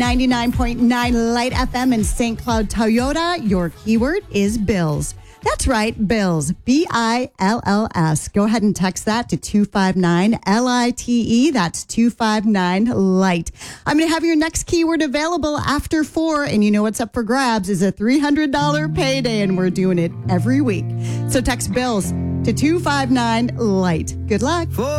99.9 Light FM in St. Cloud, Toyota. Your keyword is bills. That's right, bills. BILLS. Go ahead and text that to 259-LITE. That's 259-LIGHT. I'm going to have your next keyword available after 4, and you know what's up for grabs is a $300 payday, and we're doing it every week. So text bills to 259-LIGHT. Good luck.